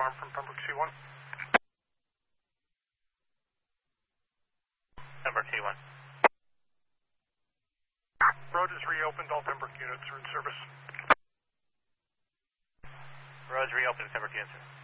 alarm from Pembroke C1. Pembroke C1. Road is reopened, all Pembroke units are in service. Road is reopened, Pembroke units.